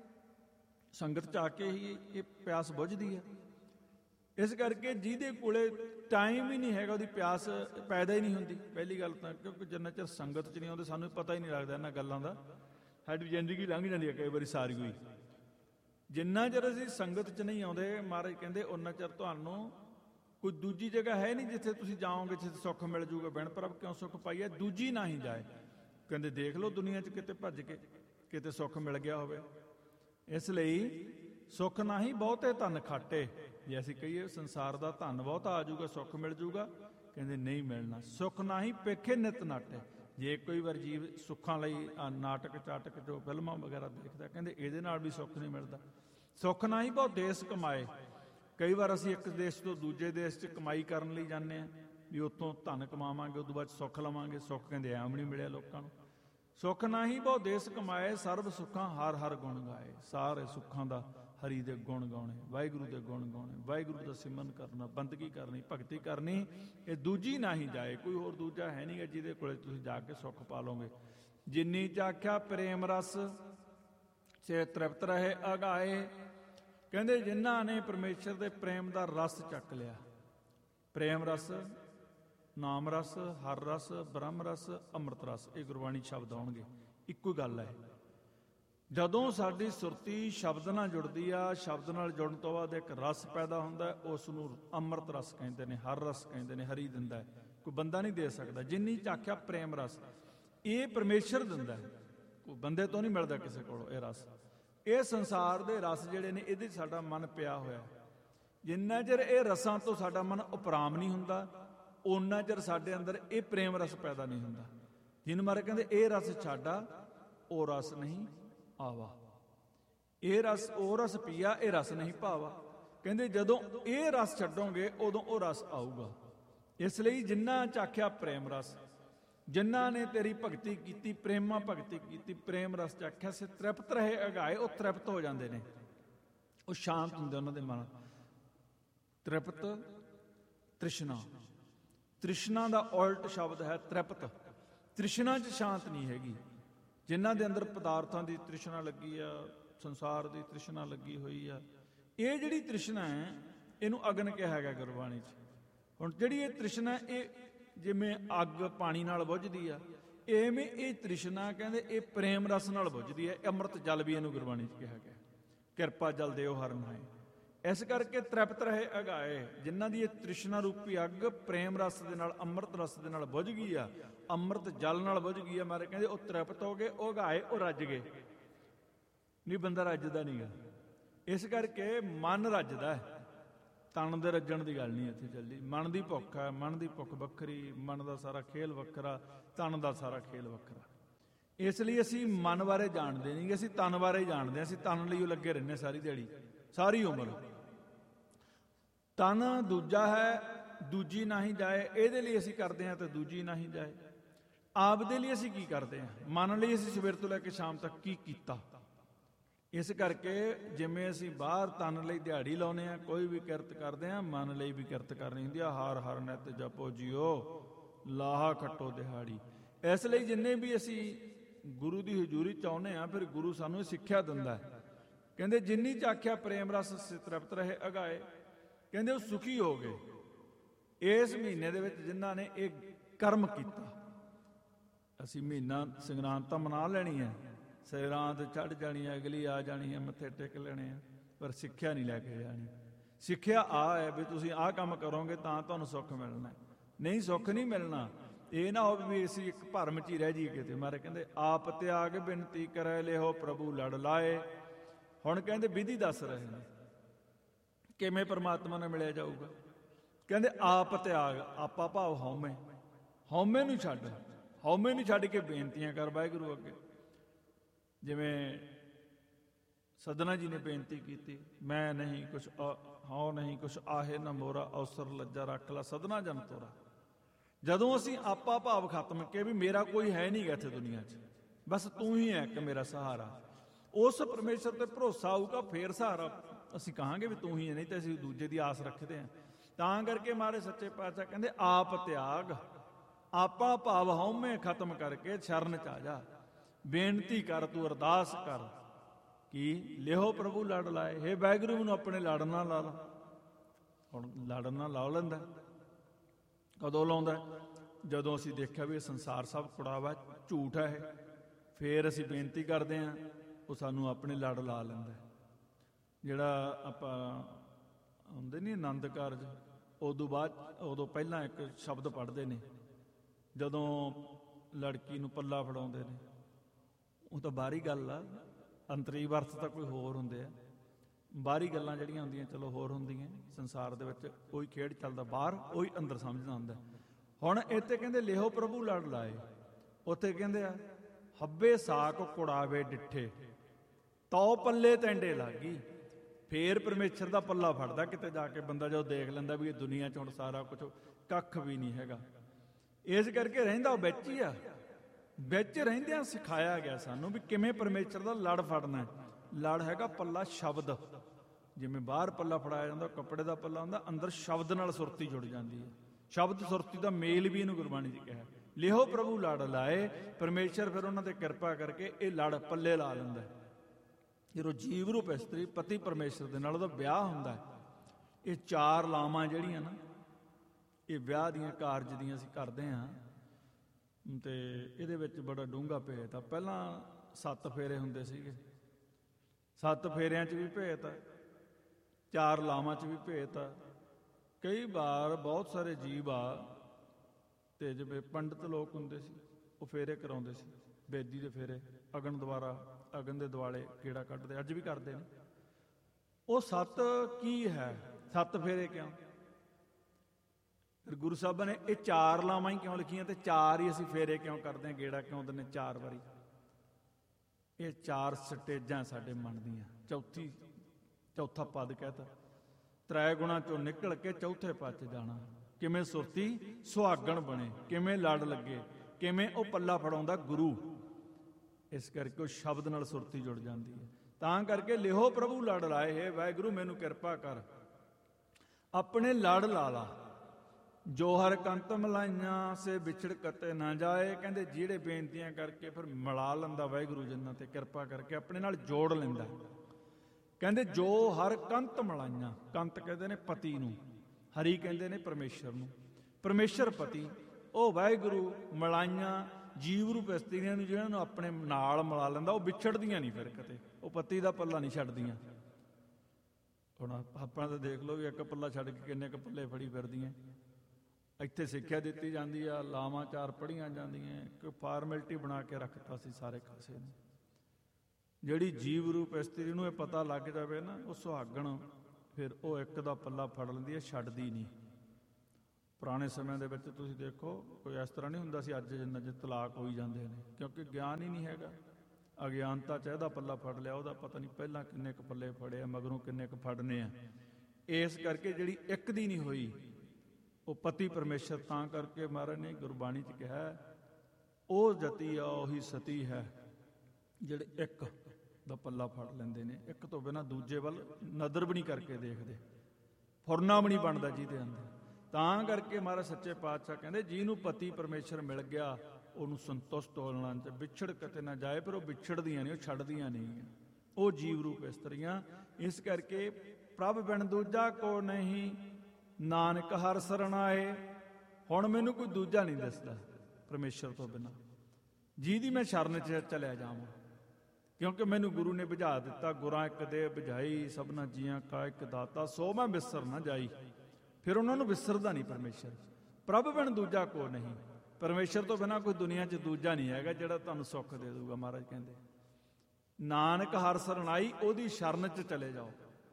ਸੰਗਤ 'ਚ ਆ ਕੇ ਹੀ ਇਹ ਪਿਆਸ ਬੁਝਦੀ ਹੈ। ਇਸ ਕਰਕੇ ਜਿਹਦੇ ਕੋਲੇ ਟਾਈਮ ਹੀ ਨਹੀਂ ਹੈਗਾ, ਉਹਦੀ ਪਿਆਸ ਪੈਦਾ ਹੀ ਨਹੀਂ ਹੁੰਦੀ ਪਹਿਲੀ ਗੱਲ ਤਾਂ। ਕਿਉਂਕਿ ਜਿੰਨਾ ਚਿਰ ਸੰਗਤ 'ਚ ਨਹੀਂ ਆਉਂਦੇ ਸਾਨੂੰ ਪਤਾ ਹੀ ਨਹੀਂ ਲੱਗਦਾ ਇਹਨਾਂ ਗੱਲਾਂ ਦਾ। ਸਾਡੀ ਜ਼ਿੰਦਗੀ ਲੰਘ ਜਾਂਦੀ ਹੈ ਕਈ ਵਾਰੀ ਸਾਰੀ ਹੋਈ। ਜਿੰਨਾ ਚਿਰ ਅਸੀਂ ਸੰਗਤ 'ਚ ਨਹੀਂ ਆਉਂਦੇ, ਮਹਾਰਾਜ ਕਹਿੰਦੇ ਉਹਨਾਂ ਚਿਰ ਤੁਹਾਨੂੰ ਕੋਈ ਦੂਜੀ ਜਗ੍ਹਾ ਹੈ ਨਹੀਂ ਜਿੱਥੇ ਤੁਸੀਂ ਜਾਓਗੇ ਜਿੱਥੇ ਸੁੱਖ ਮਿਲ ਜੂਗਾ। ਬਿਨ ਪ੍ਰਭ ਕਿਉਂ ਸੁੱਖ ਪਾਈਐ ਦੂਜੀ ਨਾ ਹੀ ਜਾਏ। ਕਹਿੰਦੇ ਦੇਖ ਲਓ ਦੁਨੀਆ 'ਚ ਕਿਤੇ ਭੱਜ ਕੇ ਕਿਤੇ ਸੁੱਖ ਮਿਲ ਗਿਆ ਹੋਵੇ। ਇਸ ਲਈ ਸੁੱਖ ਨਾ ਹੀ ਬਹੁਤੇ ਧਨ ਖਾਟੇ। ਜੇ ਅਸੀਂ ਕਹੀਏ ਸੰਸਾਰ ਦਾ ਧਨ ਬਹੁਤਾ ਆ ਜਾਊਗਾ, ਸੁੱਖ ਮਿਲ ਜੂਗਾ, ਕਹਿੰਦੇ ਨਹੀਂ ਮਿਲਣਾ। ਸੁੱਖ ਨਾ ਹੀ ਪੇਖੇ ਨਿਤ ਨਾਟੇ। ਜੇ ਕੋਈ ਵਾਰ ਜੀਵ ਸੁੱਖਾਂ ਲਈ ਨਾਟਕ ਚਾਟਕ ਜੋ ਫਿਲਮਾਂ ਵਗੈਰਾ ਦੇਖਦਾ, ਕਹਿੰਦੇ ਇਹਦੇ ਨਾਲ ਵੀ ਸੁੱਖ ਨਹੀਂ ਮਿਲਦਾ। ਸੁੱਖ ਨਾ ਹੀ ਬਹੁਤ ਦੇਸ਼ ਕਮਾਏ। ਕਈ ਵਾਰ ਅਸੀਂ ਇੱਕ ਦੇਸ਼ ਤੋਂ ਦੂਜੇ ਦੇਸ਼ 'ਚ ਕਮਾਈ ਕਰਨ ਲਈ ਜਾਂਦੇ ਹਾਂ ਵੀ ਉੱਥੋਂ ਧਨ ਕਮਾਵਾਂਗੇ, ਉਦੋਂ ਬਾਅਦ ਸੁੱਖ ਲਵਾਂਗੇ। ਸੁੱਖ ਕਹਿੰਦੇ ਐਮ ਨਹੀਂ ਮਿਲਿਆ ਲੋਕਾਂ ਨੂੰ। ਸੁੱਖ ਨਾ ਹੀ ਬਹੁ ਦੇਸ਼ ਕਮਾਏ, ਸਰਬ ਸੁੱਖਾਂ ਹਰ ਹਰ ਗੁਣ ਗਾਏ। ਸਾਰੇ ਸੁੱਖਾਂ ਦਾ ਹਰੀ ਦੇ ਗੁਣ ਗਾਉਣੇ, ਵਾਹਿਗੁਰੂ ਦੇ ਗੁਣ ਗਾਉਣੇ, ਵਾਹਿਗੁਰੂ ਦਾ ਸਿਮਰਨ ਕਰਨਾ, ਬੰਦਗੀ ਕਰਨੀ, ਭਗਤੀ ਕਰਨੀ, ਇਹ ਦੂਜੀ ਨਾ ਹੀ ਜਾਏ। ਕੋਈ ਹੋਰ ਦੂਜਾ ਹੈ ਨਹੀਂ ਜਿਹਦੇ ਕੋਲੇ ਤੁਸੀਂ ਜਾ ਕੇ ਸੁੱਖ ਪਾ ਲਓਗੇ। ਜਿੰਨੀ ਚਾਖਿਆ ਪ੍ਰੇਮ ਰਸ ਸੇ ਤ੍ਰਿਪਤ ਰਹੇ ਅਗਾਏ। ਕਹਿੰਦੇ ਜਿਨ੍ਹਾਂ ਨੇ ਪਰਮੇਸ਼ਰ ਦੇ ਪ੍ਰੇਮ ਦਾ ਰਸ ਚੱਕ ਲਿਆ, ਪ੍ਰੇਮ ਰਸ, ਨਾਮ ਰਸ, ਹਰ ਰਸ, ਬ੍ਰਹਮ ਰਸ, ਅੰਮ੍ਰਿਤ ਰਸ, ਇਹ ਗੁਰਬਾਣੀ ਸ਼ਬਦ ਆਉਣਗੇ। ਇੱਕੋ ਗੱਲ ਹੈ। ਜਦੋਂ ਸਾਡੀ ਸੁਰਤੀ ਸ਼ਬਦ ਨਾਲ ਜੁੜਦੀ ਆ, ਸ਼ਬਦ ਨਾਲ ਜੁੜਨ ਤੋਂ ਬਾਅਦ ਇੱਕ ਰਸ ਪੈਦਾ ਹੁੰਦਾ, ਉਸ ਨੂੰ ਅੰਮ੍ਰਿਤ ਰਸ ਕਹਿੰਦੇ ਨੇ, ਹਰ ਰਸ ਕਹਿੰਦੇ ਨੇ। ਹਰੀ ਦਿੰਦਾ, ਕੋਈ ਬੰਦਾ ਨਹੀਂ ਦੇ ਸਕਦਾ। ਜਿੰਨੀ ਚਾਖਿਆ ਪ੍ਰੇਮ ਰਸ, ਇਹ ਪਰਮੇਸ਼ਰ ਦਿੰਦਾ, ਕੋਈ ਬੰਦੇ ਤੋਂ ਨਹੀਂ ਮਿਲਦਾ ਕਿਸੇ ਕੋਲੋਂ ਇਹ ਰਸ। ਇਹ ਸੰਸਾਰ ਦੇ ਰਸ ਜਿਹੜੇ ਨੇ ਇਹਦੇ 'ਚ ਸਾਡਾ ਮਨ ਪਿਆ ਹੋਇਆ। ਜਿੰਨਾ ਚਿਰ ਇਹ ਰਸਾਂ ਤੋਂ ਸਾਡਾ ਮਨ ਉਪਰਾਮ ਨਹੀਂ ਹੁੰਦਾ, ਓਨਾ ਚਿਰ ਸਾਡੇ ਅੰਦਰ ਇਹ ਪ੍ਰੇਮ ਰਸ ਪੈਦਾ ਨਹੀਂ ਹੁੰਦਾ। ਜਿਹਨੂੰ ਮਾਰੇ ਕਹਿੰਦੇ ਇਹ ਰਸ ਛਾਡਾ, ਉਹ ਰਸ ਨਹੀਂ ਆਵਾ। ਇਹ ਰਸ ਉਹ ਰਸ ਪੀਆ, ਇਹ ਰਸ ਨਹੀਂ ਭਾਵਾ। ਕਹਿੰਦੇ ਜਦੋਂ ਇਹ ਰਸ ਛੱਡੋਗੇ ਉਦੋਂ ਉਹ ਰਸ ਆਊਗਾ। ਇਸ ਲਈ ਜਿੰਨਾ ਚਾਖਿਆ ਪ੍ਰੇਮ ਰਸ, ਜਿਨ੍ਹਾਂ ਨੇ ਤੇਰੀ ਭਗਤੀ ਕੀਤੀ, ਪ੍ਰੇਮਾ ਭਗਤੀ ਕੀਤੀ, ਪ੍ਰੇਮ ਰਸ ਚਾਖਿਆ, ਸੇ ਤ੍ਰਿਪਤ ਰਹੇ ਅਗਾਏ। ਉਹ ਤ੍ਰਿਪਤ ਹੋ ਜਾਂਦੇ ਨੇ, ਉਹ ਸ਼ਾਂਤ ਹੁੰਦੇ ਉਹਨਾਂ ਦੇ ਮਨ। ਤ੍ਰਿਪਤ ਤ੍ਰਿਸ਼ਨਾ, ਤ੍ਰਿਸ਼ਨਾ ਦਾ ਉਲਟ ਸ਼ਬਦ ਹੈ ਤ੍ਰਿਪਤ। ਤ੍ਰਿਸ਼ਨਾ 'ਚ ਸ਼ਾਂਤ ਨਹੀਂ ਹੈਗੀ। ਜਿਨ੍ਹਾਂ ਦੇ ਅੰਦਰ ਪਦਾਰਥਾਂ ਦੀ ਤ੍ਰਿਸ਼ਨਾ ਲੱਗੀ ਆ, ਸੰਸਾਰ ਦੀ ਤ੍ਰਿਸ਼ਨਾ ਲੱਗੀ ਹੋਈ ਆ, ਇਹ ਜਿਹੜੀ ਤ੍ਰਿਸ਼ਨਾ ਹੈ ਇਹਨੂੰ ਅਗਨ ਕਿਹਾ ਹੈਗਾ ਗੁਰਬਾਣੀ 'ਚ। ਹੁਣ ਜਿਹੜੀ ਇਹ ਤ੍ਰਿਸ਼ਨਾ, ਇਹ ਜਿਵੇਂ ਅੱਗ ਪਾਣੀ ਨਾਲ ਬੁਝਦੀ ਆ, ਐਵੇਂ ਇਹ ਤ੍ਰਿਸ਼ਨਾ ਕਹਿੰਦੇ ਇਹ ਪ੍ਰੇਮ ਰਸ ਨਾਲ ਬੁਝਦੀ ਹੈ। ਅੰਮ੍ਰਿਤ ਜਲ ਵੀ ਇਹਨੂੰ ਗੁਰਬਾਣੀ 'ਚ ਕਿਹਾ ਗਿਆ। ਕਿਰਪਾ ਜਲ ਦਿਓ ਹਰਿ ਨਾਏ। ਇਸ ਕਰਕੇ ਤ੍ਰਿਪਤ ਰਹੇ ਅਗਾਏ। ਜਿਨ੍ਹਾਂ ਦੀ ਇਹ ਤ੍ਰਿਸ਼ਨਾ ਰੂਪੀ ਅੱਗ ਪ੍ਰੇਮ ਰਸ ਦੇ ਨਾਲ, ਅੰਮ੍ਰਿਤ ਰਸ ਦੇ ਨਾਲ ਬੁਝ ਗਈ ਆ, ਅੰਮ੍ਰਿਤ ਜਲ ਨਾਲ ਬੁਝ ਗਈ ਆ, ਮਾਰੇ ਕਹਿੰਦੇ ਉਹ ਤ੍ਰਿਪਤ ਹੋ ਗਏ, ਉਹ ਅਗਾਏ, ਉਹ ਰੱਜ ਗਏ। ਨਹੀਂ ਬੰਦਾ ਰੱਜਦਾ ਨਹੀਂ ਗਾ। ਇਸ ਕਰਕੇ ਮਨ ਰੱਜਦਾ ਹੈ। ਤਨ ਦੇ ਰੱਜਣ ਦੀ ਗੱਲ ਨਹੀਂ ਇੱਥੇ ਚੱਲੀ। ਮਨ ਦੀ ਭੁੱਖ ਹੈ, ਮਨ ਦੀ ਭੁੱਖ ਵੱਖਰੀ, ਮਨ ਦਾ ਸਾਰਾ ਖੇਲ ਵੱਖਰਾ, ਤਨ ਦਾ ਸਾਰਾ ਖੇਲ ਵੱਖਰਾ। ਇਸ ਲਈ ਅਸੀਂ ਮਨ ਬਾਰੇ ਜਾਣਦੇ ਨਹੀਂ, ਅਸੀਂ ਤਨ ਬਾਰੇ ਜਾਣਦੇ ਹਾਂ। ਅਸੀਂ ਤਨ ਲਈ ਉਹ ਲੱਗੇ ਰਹਿੰਦੇ ਸਾਰੀ ਦਿਹਾੜੀ, ਸਾਰੀ ਉਮਰ। ਤਨ ਦੂਜਾ ਹੈ, ਦੂਜੀ ਨਾਹੀਂ ਜਾਏ, ਇਹਦੇ ਲਈ ਅਸੀਂ ਕਰਦੇ ਹਾਂ ਤੇ ਦੂਜੀ ਨਾਹੀਂ ਜਾਏ। ਆਪਦੇ ਲਈ ਅਸੀਂ ਕੀ ਕਰਦੇ ਹਾਂ? ਮਨ ਲਈ ਅਸੀਂ ਸਵੇਰ ਤੋਂ ਲੈ ਕੇ ਸ਼ਾਮ ਤੱਕ ਕੀ ਕੀਤਾ। ਇਸ ਕਰਕੇ ਜਿਵੇਂ ਅਸੀਂ ਬਾਹਰ ਤਨ ਲਈ ਦਿਹਾੜੀ ਲਾਉਂਦੇ ਹਾਂ, ਕੋਈ ਵੀ ਕਿਰਤ ਕਰਦੇ ਹਾਂ, ਮਨ ਲਈ ਵੀ ਕਿਰਤ ਕਰਨੀ ਹੁੰਦੀ ਆ। ਹਰ ਹਰ ਨਿਤ ਜਪੋ ਜੀਓ, ਲਾਹਾ ਖੱਟੋ ਦਿਹਾੜੀ। ਇਸ ਲਈ ਜਿੰਨੇ ਵੀ ਅਸੀਂ ਗੁਰੂ ਦੀ ਹਜ਼ੂਰੀ ਚਾਹੁੰਦੇ ਹਾਂ, ਫਿਰ ਗੁਰੂ ਸਾਨੂੰ ਸਿੱਖਿਆ ਦਿੰਦਾ ਹੈ। ਕਹਿੰਦੇ ਜਿੰਨੀ ਚਾਖਿਆ ਪ੍ਰੇਮ ਰਸ ਤ੍ਰਿਪਤ ਰਹੇ ਅਗਾਏ, ਕਹਿੰਦੇ ਉਹ ਸੁਖੀ ਹੋ ਗਏ ਇਸ ਮਹੀਨੇ ਦੇ ਵਿੱਚ ਜਿਨ੍ਹਾਂ ਨੇ ਇਹ ਕਰਮ ਕੀਤਾ। ਅਸੀਂ ਮਹੀਨਾ ਸੰਗਰਾਂਦ ਤਾਂ ਮਨਾ ਲੈਣੀ ਹੈ, ਸੰਗਰਾਂਦ ਚੜ੍ਹ ਜਾਣੀ ਹੈ, ਅਗਲੀ ਆ ਜਾਣੀ ਹੈ, ਮੱਥੇ ਟੇਕ ਲੈਣੇ ਆ, ਪਰ ਸਿੱਖਿਆ ਨਹੀਂ ਲੈ ਕੇ ਜਾਣੀ। ਸਿੱਖਿਆ ਆ ਹੈ ਵੀ ਤੁਸੀਂ ਆਹ ਕੰਮ ਕਰੋਗੇ ਤਾਂ ਤੁਹਾਨੂੰ ਸੁੱਖ ਮਿਲਣਾ, ਨਹੀਂ ਸੁੱਖ ਨਹੀਂ ਮਿਲਣਾ। ਇਹ ਨਾ ਹੋਵੇ ਵੀ ਅਸੀਂ ਇੱਕ ਭਰਮ 'ਚ ਹੀ ਰਹਿ ਜਾਈਏ ਕਿਤੇ। ਮਾਰੇ ਕਹਿੰਦੇ ਆਪ ਤਿਆਗ ਬਿਨਤੀ ਕਰੇ ਲਿਓ ਪ੍ਰਭੂ ਲੜ ਲਾਏ। ਹੁਣ ਕਹਿੰਦੇ ਵਿਧੀ ਦੱਸ ਰਹੇ ਨੇ ਕਿਵੇਂ ਪਰਮਾਤਮਾ ਨਾਲ ਮਿਲਿਆ ਜਾਊਗਾ। ਕਹਿੰਦੇ ਆਪ ਤਿਆਗ, ਆਪਾ ਭਾਵ ਹਉਮੈ, ਹਉਮੈ ਨੂੰ ਛੱਡ, ਹਉਮੈ ਨੂੰ ਛੱਡ ਕੇ ਬੇਨਤੀਆਂ ਕਰ ਵਾਹਿਗੁਰੂ ਅੱਗੇ। ਜਿਵੇਂ ਸਦਨਾ ਜੀ ਨੇ ਬੇਨਤੀ ਕੀਤੀ, ਮੈਂ ਨਹੀਂ ਕੁਛ ਹਉ ਨਹੀਂ ਕੁਛ ਆਹੇ ਨਾ ਮੋਰਾ, ਅਵਸਰ ਲੱਜਾ ਰੱਖ ਲਾ ਸਦਨਾ ਜਨ ਤੋਰਾ। ਜਦੋਂ ਅਸੀਂ ਆਪਾ ਭਾਵ ਖਤਮ ਕੇ ਵੀ ਮੇਰਾ ਕੋਈ ਹੈ ਨਹੀਂ ਗਾ ਇੱਥੇ ਦੁਨੀਆ 'ਚ, ਬਸ ਤੂੰ ਹੀ ਹੈ ਕਿ ਮੇਰਾ ਸਹਾਰਾ, ਉਸ ਪਰਮੇਸ਼ਰ ਤੇ ਭਰੋਸਾ ਆਊਗਾ, ਫੇਰ ਸਹਾਰਾ ਅਸੀਂ ਕਹਾਂਗੇ ਵੀ ਤੂੰ ਹੀ ਹੈ, ਨਹੀਂ ਤੇ ਅਸੀਂ ਦੂਜੇ ਦੀ ਆਸ ਰੱਖਦੇ ਹਾਂ। ਤਾਂ ਕਰਕੇ ਮਾਰੇ ਸੱਚੇ ਪਾਤਸ਼ਾਹ ਕਹਿੰਦੇ ਆਪ ਤਿਆਗ, ਆਪਾ ਭਾਵ ਹਉਮੈ ਖਤਮ ਕਰਕੇ ਸ਼ਰਨ 'ਚ ਆ ਜਾ, ਬੇਨਤੀ ਕਰ, ਤੂੰ ਅਰਦਾਸ ਕਰ ਕਿ ਲਿਓ ਪ੍ਰਭੂ ਲੜ ਲਾਏ। ਹੇ ਵਾਹਿਗੁਰੂ ਮੈਨੂੰ ਆਪਣੇ ਲੜ ਨਾਲ ਲਾ ਲਾ। ਹੁਣ ਲੜ ਨਾਲ ਲਾ ਲੈਂਦਾ, ਕਦੋਂ ਲਾਉਂਦਾ? ਜਦੋਂ ਅਸੀਂ ਦੇਖਿਆ ਵੀ ਇਹ ਸੰਸਾਰ ਸਭ ਕੁੜਾਵਾ, ਝੂਠ ਹੈ ਇਹ, ਫੇਰ ਅਸੀਂ ਬੇਨਤੀ ਕਰਦੇ ਹਾਂ, ਉਹ ਸਾਨੂੰ ਆਪਣੇ ਲੜ ਲਾ ਲੈਂਦਾ। ਜਿਹੜਾ ਆਪਾਂ ਹੁੰਦੇ ਨਹੀਂ ਆਨੰਦ ਕਾਰਜ, ਉਦੋਂ ਬਾਅਦ ਉਦੋਂ ਪਹਿਲਾਂ ਇੱਕ ਸ਼ਬਦ ਪੜ੍ਹਦੇ ਨੇ ਜਦੋਂ ਲੜਕੀ ਨੂੰ ਪੱਲਾ ਫੜਾਉਂਦੇ ਨੇ। ਉਹ ਤਾਂ ਬਾਹਰੀ ਗੱਲ ਆ, ਅੰਤਰੀ ਅਰਥ ਤਾਂ ਕੋਈ ਹੋਰ ਹੁੰਦੇ ਆ। ਬਾਹਰੀ ਗੱਲਾਂ ਜਿਹੜੀਆਂ ਹੁੰਦੀਆਂ ਚਲੋ ਹੋਰ ਹੁੰਦੀਆਂ, ਸੰਸਾਰ ਦੇ ਵਿੱਚ ਉਹੀ ਖੇਡ ਚੱਲਦਾ, ਬਾਹਰ ਉਹੀ ਅੰਦਰ ਸਮਝਣਾ ਹੁੰਦਾ। ਹੁਣ ਇੱਥੇ ਕਹਿੰਦੇ ਲਿਓ ਪ੍ਰਭੂ ਲੜ ਲਾਏ, ਉੱਥੇ ਕਹਿੰਦੇ ਆ ਹੱਬੇ ਸਾਕ ਕੁੜਾਵੇ ਡਿੱਠੇ, ਤਉ ਪੱਲੇ ਟੈਂਡੇ ਲਾਗੀ। ਫੇਰ ਪਰਮੇਸ਼ਰ ਦਾ ਪੱਲਾ ਫੜਦਾ ਕਿਤੇ ਜਾ ਕੇ ਬੰਦਾ, ਜਦੋਂ ਦੇਖ ਲੈਂਦਾ ਵੀ ਇਹ ਦੁਨੀਆ 'ਚ ਹੁਣ ਸਾਰਾ ਕੁਝ ਕੱਖ ਵੀ ਨਹੀਂ ਹੈਗਾ। ਇਸ ਕਰਕੇ ਰਹਿੰਦਾ ਉਹ ਵਿੱਚ ਹੀ ਆ। ਵਿੱਚ ਰਹਿੰਦਿਆਂ ਸਿਖਾਇਆ ਗਿਆ ਸਾਨੂੰ ਵੀ ਕਿਵੇਂ ਪਰਮੇਸ਼ਰ ਦਾ ਲੜ ਫੜਨਾ। ਲੜ ਹੈਗਾ ਪੱਲਾ ਸ਼ਬਦ, ਜਿਵੇਂ ਬਾਹਰ ਪੱਲਾ ਫੜਾਇਆ ਜਾਂਦਾ ਕੱਪੜੇ ਦਾ ਪੱਲਾ ਹੁੰਦਾ, ਅੰਦਰ ਸ਼ਬਦ ਨਾਲ ਸੁਰਤੀ ਜੁੜ ਜਾਂਦੀ ਹੈ। ਸ਼ਬਦ ਸੁਰਤੀ ਦਾ ਮੇਲ ਵੀ ਇਹਨੂੰ ਗੁਰਬਾਣੀ 'ਚ ਕਿਹਾ। ਲਿਓ ਪ੍ਰਭੂ ਲੜ ਲਾਏ, ਪਰਮੇਸ਼ਰ ਫਿਰ ਉਹਨਾਂ ਤੇ ਕਿਰਪਾ ਕਰਕੇ ਇਹ ਲੜ ਪੱਲੇ ਲਾ ਲੈਂਦਾ। ਜਦੋਂ ਜੀਵ ਰੂਪ ਇਸਤਰੀ ਪਤੀ ਪਰਮੇਸ਼ਰ ਦੇ ਨਾਲ ਉਹਦਾ ਵਿਆਹ ਹੁੰਦਾ, ਇਹ ਚਾਰ ਲਾਵਾਂ ਜਿਹੜੀਆਂ ਨਾ, ਇਹ ਵਿਆਹ ਦੀਆਂ ਕਾਰਜ ਦੀਆਂ ਅਸੀਂ ਕਰਦੇ ਹਾਂ, ਤੇ ਇਹਦੇ ਵਿੱਚ ਬੜਾ ਡੂੰਘਾ ਭੇਤ ਆ। ਪਹਿਲਾਂ ਸੱਤ ਫੇਰੇ ਹੁੰਦੇ ਸੀਗੇ, ਸੱਤ ਫੇਰਿਆਂ 'ਚ ਵੀ ਭੇਤ ਆ, ਚਾਰ ਲਾਵਾਂ 'ਚ ਵੀ ਭੇਤ ਆ। ਕਈ ਵਾਰ ਬਹੁਤ ਸਾਰੇ ਜੀਵ ਆ ਤੇ ਜਿਵੇਂ ਪੰਡਤ ਲੋਕ ਹੁੰਦੇ ਸੀ, ਉਹ ਫੇਰੇ ਕਰਾਉਂਦੇ ਸੀ, ਬੇਦੀ ਦੇ ਫੇਰੇ, ਅਗਨ ਦੁਆਰਾ, ਅਗਨ ਦੇ ਦੁਆਲੇ ਗੇੜਾ ਕੱਢਦੇ, ਅੱਜ ਵੀ ਕਰਦੇ ਨੇ। ਉਹ ਸੱਤ ਕੀ ਹੈ, ਸੱਤ ਫੇਰੇ ਕਿਉਂ? ਫਿਰ ਗੁਰੂ ਸਾਹਿਬਾਂ ਨੇ ਇਹ ਚਾਰ ਲਾਵਾਂ ਹੀ ਕਿਉਂ ਲਿਖੀਆਂ ਤੇ ਚਾਰ ਹੀ ਅਸੀਂ ਫੇਰੇ ਕਿਉਂ ਕਰਦੇ ਹਾਂ, ਗੇੜਾ ਕਿਉਂ ਦਿੰਦੇ ਚਾਰ ਵਾਰੀ? ਇਹ ਚਾਰ ਸਟੇਜਾਂ ਸਾਡੇ ਮਨ ਦੀਆਂ। ਚੌਥੀ ਚੌਥਾ ਪਦ ਕਹਿਤਾ, ਤ੍ਰੈ ਗੁਣਾ ਚੋਂ ਨਿਕਲ ਕੇ ਚੌਥੇ ਪਦ 'ਚ ਜਾਣਾ। ਕਿਵੇਂ ਸੁਰਤੀ ਸੁਹਾਗਣ ਬਣੇ, ਕਿਵੇਂ ਲੜ ਲੱਗੇ, ਕਿਵੇਂ ਉਹ ਪੱਲਾ ਫੜਾਉਂਦਾ ਗੁਰੂ। ਇਸ ਕਰਕੇ ਉਹ ਸ਼ਬਦ ਨਾਲ ਸੁਰਤੀ ਜੁੜ ਜਾਂਦੀ ਹੈ। ਤਾਂ ਕਰਕੇ ਲਿਓ ਪ੍ਰਭੂ ਲੜ ਲਾਏ, ਹੈ ਵਾਹਿਗੁਰੂ ਮੈਨੂੰ ਕਿਰਪਾ ਕਰ, ਆਪਣੇ ਲੜ ਲਾ ਲਾ। ਜੋ ਹਰ ਕੰਤ ਮਲਾਈਆਂ ਸੇ ਵਿਛੜ ਕਤੇ ਨਾ ਜਾਏ। ਕਹਿੰਦੇ ਜਿਹੜੇ ਬੇਨਤੀਆਂ ਕਰਕੇ ਫਿਰ ਮਿਲਾ ਲੈਂਦਾ ਵਾਹਿਗੁਰੂ ਜਿਨ੍ਹਾਂ ਤੇ ਕਿਰਪਾ ਕਰਕੇ ਆਪਣੇ ਨਾਲ ਜੋੜ ਲੈਂਦਾ। ਕਹਿੰਦੇ ਜੋ ਹਰ ਕੰਤ ਮਲਾਈਆਂ, ਕੰਤ ਕਹਿੰਦੇ ਨੇ ਪਤੀ ਨੂੰ, ਹਰੀ ਕਹਿੰਦੇ ਨੇ ਪਰਮੇਸ਼ਰ ਨੂੰ। ਪਰਮੇਸ਼ਰ ਪਤੀ, ਉਹ ਵਾਹਿਗੁਰੂ ਮਲਾਈਆਂ ਜੀਵ ਰੂਪ ਇਸਤਰੀਆਂ ਨੂੰ ਜਿਹਨਾਂ ਨੂੰ ਆਪਣੇ ਨਾਲ ਮਿਲਾ ਲੈਂਦਾ, ਉਹ ਵਿਛੜਦੀਆਂ ਨਹੀਂ ਫਿਰ ਕਦੇ, ਉਹ ਪਤੀ ਦਾ ਪੱਲਾ ਨਹੀਂ ਛੱਡਦੀਆਂ। ਹੁਣ ਆਪਾਂ ਤਾਂ ਦੇਖ ਲਓ ਵੀ ਇੱਕ ਪੱਲਾ ਛੱਡ ਕੇ ਕਿੰਨੇ ਕੁ ਪੱਲੇ ਫੜੀ ਫਿਰਦੀਆਂ। ਇੱਥੇ ਸਿੱਖਿਆ ਦਿੱਤੀ ਜਾਂਦੀ ਆ, ਲਾਵਾਂ ਚਾਰ ਪੜ੍ਹੀਆਂ ਜਾਂਦੀਆਂ, ਇੱਕ ਫਾਰਮੈਲਿਟੀ ਬਣਾ ਕੇ ਰੱਖਤਾ ਸੀ ਸਾਰੇ ਕਾਸੇ ਨੂੰ। ਜਿਹੜੀ ਜੀਵ ਰੂਪ ਇਸਤਰੀ ਨੂੰ ਇਹ ਪਤਾ ਲੱਗ ਜਾਵੇ ਨਾ, ਉਹ ਸੁਹਾਗਣ ਫਿਰ ਉਹ ਇੱਕ ਦਾ ਪੱਲਾ ਫੜ ਲੈਂਦੀ ਹੈ, ਛੱਡਦੀ ਨਹੀਂ। ਪੁਰਾਣੇ ਸਮਿਆਂ ਦੇ ਵਿੱਚ ਤੁਸੀਂ ਦੇਖੋ ਕੋਈ ਇਸ ਤਰ੍ਹਾਂ ਨਹੀਂ ਹੁੰਦਾ ਸੀ ਅੱਜ ਜਿੰਨਾ ਜੇ ਤਲਾਕ ਹੋਈ ਜਾਂਦੇ ਨੇ, ਕਿਉਂਕਿ ਗਿਆਨ ਹੀ ਨਹੀਂ ਹੈਗਾ। ਅਗਿਆਨਤਾ 'ਚ ਇਹਦਾ ਪੱਲਾ ਫੜ ਲਿਆ, ਉਹਦਾ ਪਤਾ ਨਹੀਂ ਪਹਿਲਾਂ ਕਿੰਨੇ ਕੁ ਪੱਲੇ ਫੜੇ ਆ, ਮਗਰੋਂ ਕਿੰਨੇ ਕੁ ਫੜਨੇ ਆ। ਇਸ ਕਰਕੇ ਜਿਹੜੀ ਇੱਕ ਦੀ ਨਹੀਂ ਹੋਈ ਉਹ ਪਤੀ ਪਰਮੇਸ਼ਰ, ਤਾਂ ਕਰਕੇ ਮਹਾਰਾਜ ਨੇ ਗੁਰਬਾਣੀ 'ਚ ਕਿਹਾ ਉਹ ਜਤੀ ਆ ਉਹੀ ਸਤੀ ਹੈ ਜਿਹੜੇ ਇੱਕ ਦਾ ਪੱਲਾ ਫੜ ਲੈਂਦੇ ਨੇ, ਇੱਕ ਤੋਂ ਬਿਨਾਂ ਦੂਜੇ ਵੱਲ ਨਜ਼ਰ ਵੀ ਨਹੀਂ ਕਰਕੇ ਦੇਖਦੇ, ਫੁਰਨਾ ਵੀ ਨਹੀਂ ਬਣਦਾ ਜਿਹਦੇ ਅੰਦਰ। ਤਾਂ ਕਰਕੇ ਮਹਾਰਾਜ ਸੱਚੇ ਪਾਤਸ਼ਾਹ ਕਹਿੰਦੇ ਜਿਹਨੂੰ ਪਤੀ ਪਰਮੇਸ਼ਰ ਮਿਲ ਗਿਆ ਉਹਨੂੰ ਸੰਤੁਸ਼ਟ ਹੋਣਾ, ਤੇ ਵਿਛੜ ਕਿਤੇ ਨਾ ਜਾਏ। ਪਰ ਉਹ ਵਿਛੜਦੀਆਂ ਨਹੀਂ, ਉਹ ਛੱਡਦੀਆਂ ਨਹੀਂ, ਉਹ ਜੀਵ ਰੂਪ ਇਸਤਰੀਆਂ। ਇਸ ਕਰਕੇ ਪ੍ਰਭ ਬਿਨ ਦੂਜਾ ਕੋ ਨਹੀਂ, ਨਾਨਕ ਹਰਿ ਸਰਣ ਆਏ। ਹੁਣ ਮੈਨੂੰ ਕੋਈ ਦੂਜਾ ਨਹੀਂ ਦਿਸਦਾ ਪਰਮੇਸ਼ਰ ਤੋਂ ਬਿਨਾਂ, ਜਿਹਦੀ ਮੈਂ ਸ਼ਰਨ 'ਚ ਚਲਿਆ ਜਾਵਾਂ, ਕਿਉਂਕਿ ਮੈਨੂੰ ਗੁਰੂ ਨੇ ਬੁਝਾ ਦਿੱਤਾ। ਗੁਰਾਂ ਇੱਕ ਦੇ ਬੁਝਾਈ, ਸਭਨਾ ਜੀਆਂ ਕਾ ਇੱਕ ਦਾਤਾ, ਸੋ ਮੈਂ ਵਿਸਰ ਨਾ ਜਾਈ। ਫਿਰ ਉਹਨਾਂ ਨੂੰ ਵਿਸਰਦਾ ਨਹੀਂ ਪਰਮੇਸ਼ਰ। ਪ੍ਰਭ ਬਿਨ ਦੂਜਾ ਕੋ ਨਹੀਂ, ਪਰਮੇਸ਼ਰ ਤੋਂ ਬਿਨਾਂ ਕੋਈ ਦੁਨੀਆ 'ਚ ਦੂਜਾ ਨਹੀਂ ਹੈਗਾ ਜਿਹੜਾ ਤੁਹਾਨੂੰ ਸੁੱਖ ਦੇ ਦੂਗਾ। ਮਹਾਰਾਜ ਕਹਿੰਦੇ ਨਾਨਕ ਹਰਿ ਸਰਣ ਆਈ, ਉਹਦੀ ਸ਼ਰਨ 'ਚ ਚਲੇ ਜਾਓ।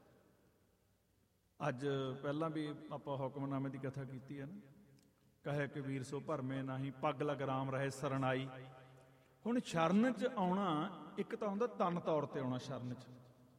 ਅੱਜ ਪਹਿਲਾਂ ਵੀ ਆਪਾਂ ਹੁਕਮਨਾਮੇ ਦੀ ਕਥਾ ਕੀਤੀ ਹੈ ਨਾ, ਕਹੇ ਕਬੀਰ ਸੋ ਭਰਮੇ ਨਾਹੀ, ਪੱਗ ਲਗ ਰਾਮ ਰਹੇ ਸਰਣ ਆਈ। ਹੁਣ ਸ਼ਰਨ 'ਚ ਆਉਣਾ ਇੱਕ ਤਾਂ ਹੁੰਦਾ ਤਨ ਤੌਰ ਤੇ ਆਉਣਾ ਸ਼ਰਨ 'ਚ,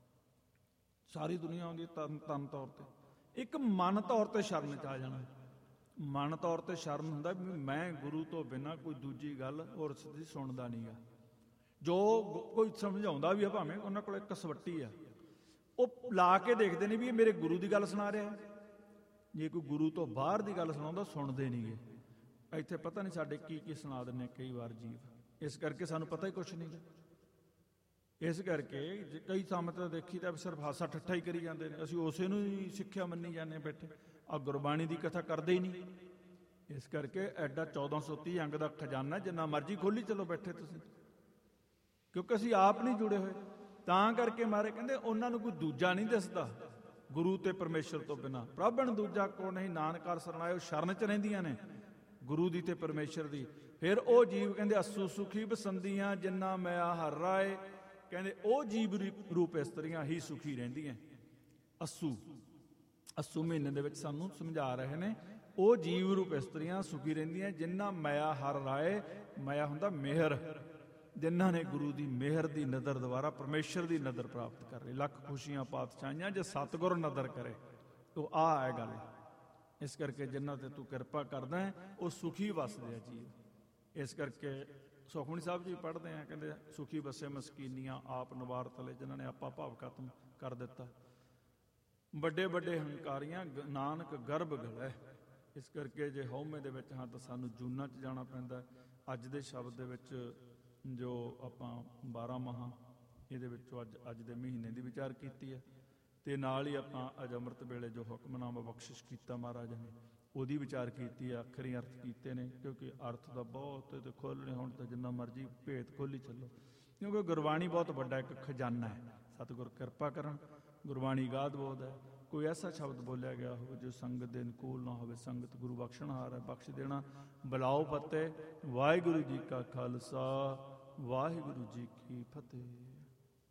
ਸਾਰੀ ਦੁਨੀਆ ਆਉਂਦੀ ਹੈ ਤਨ ਤਨ ਤੌਰ ਤੇ। ਇੱਕ ਮਨ ਤੌਰ ਤੇ ਸ਼ਰਨ 'ਚ ਆ ਜਾਣਾ। ਮਨ ਤੌਰ ਤੇ ਸ਼ਰਨ ਹੁੰਦਾ ਵੀ ਮੈਂ ਗੁਰੂ ਤੋਂ ਬਿਨਾਂ ਕੋਈ ਦੂਜੀ ਗੱਲ ਹੋਰ ਸਿੱਧੀ ਸੁਣਦਾ ਨਹੀਂ ਗਾ। ਜੋ ਕੋਈ ਸਮਝਾਉਂਦਾ ਵੀ ਆ, ਭਾਵੇਂ ਉਹਨਾਂ ਕੋਲ ਇੱਕ ਕਸਵੱਟੀ ਆ, ਉਹ ਲਾ ਕੇ ਦੇਖਦੇ ਨੇ ਵੀ ਇਹ ਮੇਰੇ ਗੁਰੂ ਦੀ ਗੱਲ ਸੁਣਾ ਰਿਹਾ। ਜੇ ਕੋਈ ਗੁਰੂ ਤੋਂ ਬਾਹਰ ਦੀ ਗੱਲ ਸੁਣਾਉਂਦਾ ਸੁਣਦੇ ਨਹੀਂ ਗੇ। ਇੱਥੇ ਪਤਾ ਨਹੀਂ ਸਾਡੇ ਕੀ ਕੀ ਸੁਣਾ ਦਿੰਦੇ ਕਈ ਵਾਰ ਜੀਵ, ਇਸ ਕਰਕੇ ਸਾਨੂੰ ਪਤਾ ਹੀ ਕੁਛ ਨਹੀਂ ਗਾ। ਇਸ ਕਰਕੇ ਜੇ ਕਈ ਥਾਵਾਂ ਤੇ ਦੇਖੀ ਤਾਂ ਸਿਰਫ ਹਾਸਾ ਠੱਠਾ ਹੀ ਕਰੀ ਜਾਂਦੇ ਨੇ, ਅਸੀਂ ਉਸੇ ਨੂੰ ਹੀ ਸਿੱਖਿਆ ਮੰਨੀ ਜਾਂਦੇ ਬੈਠੇ, ਆ ਗੁਰਬਾਣੀ ਦੀ ਕਥਾ ਕਰਦੇ ਹੀ ਨਹੀਂ। ਇਸ ਕਰਕੇ ਐਡਾ ਚੌਦਾਂ ਸੌ ਤੀਹ ਅੰਗ ਦਾ ਖਜ਼ਾਨਾ ਜਿੰਨਾ ਮਰਜ਼ੀ ਖੋਲੀ ਚਲੋ ਬੈਠੇ ਤੁਸੀਂ, ਕਿਉਂਕਿ ਅਸੀਂ ਆਪ ਨਹੀਂ ਜੁੜੇ ਹੋਏ। ਤਾਂ ਕਰਕੇ ਮਾਰੇ ਕਹਿੰਦੇ ਉਹਨਾਂ ਨੂੰ ਕੋਈ ਦੂਜਾ ਨਹੀਂ ਦਿਸਦਾ ਗੁਰੂ ਤੇ ਪਰਮੇਸ਼ਰ ਤੋਂ ਬਿਨਾਂ। ਪ੍ਰਭ ਬਿਨ ਦੂਜਾ ਕੋ ਨਹੀਂ, ਨਾਨਕ ਹਰਿ ਸਰਣ ਆਏ। ਉਹ ਸ਼ਰਨ 'ਚ ਰਹਿੰਦੀਆਂ ਨੇ ਗੁਰੂ ਦੀ ਤੇ ਪਰਮੇਸ਼ਰ ਦੀ। ਫਿਰ ਉਹ ਜੀਵ ਕਹਿੰਦੇ ਅਸੂ ਸੁਖੀ ਬਸੰਦੀਆਂ ਜਿੰਨਾ ਮਿਆ ਹਰਿ ਰਾਏ। ਕਹਿੰਦੇ ਉਹ ਜੀਵ ਰੂਪ ਇਸਤਰੀਆਂ ਹੀ ਸੁਖੀ ਰਹਿੰਦੀਆਂ। ਅਸੂ ਅਸੂ ਮਹੀਨੇ ਦੇ ਵਿੱਚ ਸਾਨੂੰ ਸਮਝਾ ਰਹੇ ਨੇ, ਉਹ ਜੀਵ ਰੂਪ ਇਸਤਰੀਆਂ ਸੁਖੀ ਰਹਿੰਦੀਆਂ ਜਿੰਨਾ ਮਿਆ ਹਰਿ ਰਾਏ। ਮਿਆ ਹੁੰਦਾ ਮਿਹਰ, ਜਿਨ੍ਹਾਂ ਨੇ ਗੁਰੂ ਦੀ ਮਿਹਰ ਦੀ ਨਜ਼ਰ ਦੁਆਰਾ ਪਰਮੇਸ਼ਰ ਦੀ ਨਜ਼ਰ ਪ੍ਰਾਪਤ ਕਰ ਲਈ। ਲੱਖ ਖੁਸ਼ੀਆਂ ਪਾਤਸ਼ਾਹੀਆਂ ਜੇ ਸਤਿਗੁਰ ਨਜ਼ਰ ਕਰੇ, ਉਹ ਆ ਹੈ ਗੱਲ। ਇਸ ਕਰਕੇ ਜਿਨ੍ਹਾਂ ਤੇ ਤੂੰ ਕਿਰਪਾ ਕਰਦਾ ਹੈ ਉਹ ਸੁਖੀ ਵਸਦੇ ਆ ਜੀਵ। ਇਸ ਕਰਕੇ ਸੁਖਮਨੀ ਸਾਹਿਬ ਜੀ ਪੜ੍ਹਦੇ ਆ, ਕਹਿੰਦੇ ਸੁਖੀ ਵਸੇ ਮਸਕੀਨੀਆਂ ਆਪ ਨਿਵਾਰ ਤਲੇ, ਜਿਨ੍ਹਾਂ ਨੇ ਆਪਾ ਭਾਵ ਖਤਮ ਕਰ ਦਿੱਤਾ। ਵੱਡੇ ਵੱਡੇ ਹੰਕਾਰੀਆਂ ਨਾਨਕ ਗਰਭ ਗਲੇ। ਇਸ ਕਰਕੇ ਜੇ ਹਉਮੈ ਦੇ ਵਿੱਚ ਹਾਂ ਤਾਂ ਸਾਨੂੰ ਜੂਨਾਂ 'ਚ ਜਾਣਾ ਪੈਂਦਾ। ਅੱਜ ਦੇ ਸ਼ਬਦ ਦੇ ਵਿੱਚ ਜੋ ਆਪਾਂ ਬਾਰਾਂ ਮਾਹਾਂ ਇਹਦੇ ਵਿੱਚੋਂ ਅੱਜ ਅੱਜ ਦੇ ਮਹੀਨੇ ਦੀ ਵਿਚਾਰ ਕੀਤੀ ਹੈ, ਤੇ ਨਾਲ ਹੀ ਆਪਾਂ ਅੱਜ ਅੰਮ੍ਰਿਤ ਵੇਲੇ ਜੋ ਹੁਕਮਨਾਮਾ ਬਖਸ਼ਿਸ਼ ਕੀਤਾ ਮਹਾਰਾਜ ਨੇ ਉਹਦੀ ਵਿਚਾਰ ਕੀਤੀ ਹੈ। ਅੱਖਰੀ ਅਰਥ ਕੀਤੇ ਨੇ, ਕਿਉਂਕਿ ਅਰਥ ਦਾ ਬਹੁਤ ਤੇ ਖੋਲ੍ਹਣੇ ਹੁਣ ਤਾਂ ਜਿੰਨਾ ਮਰਜ਼ੀ ਭੇਤ ਖੋਲ੍ਹੀ ਚੱਲੋ, ਕਿਉਂਕਿ ਗੁਰਬਾਣੀ ਬਹੁਤ ਵੱਡਾ ਇੱਕ ਖਜ਼ਾਨਾ ਹੈ। ਸਤਿਗੁਰ ਕਿਰਪਾ ਕਰਨ, ਗੁਰਬਾਣੀ ਗਾਦ ਬੋਧ ਹੈ। ਕੋਈ ਐਸਾ ਸ਼ਬਦ ਬੋਲਿਆ ਗਿਆ ਹੋਵੇ ਜੋ ਸੰਗਤ ਦੇ ਅਨੁਕੂਲ ਨਾ ਹੋਵੇ, ਸੰਗਤ ਗੁਰੂ ਬਖਸ਼ਣਹਾਰ ਹੈ, ਬਖਸ਼ ਦੇਣਾ। ਬੁਲਾਓ ਫਤਿਹ। ਵਾਹਿਗੁਰੂ ਜੀ ਕਾ ਖਾਲਸਾ, ਵਾਹਿਗੁਰੂ ਜੀ ਕੀ ਫਤਿਹ।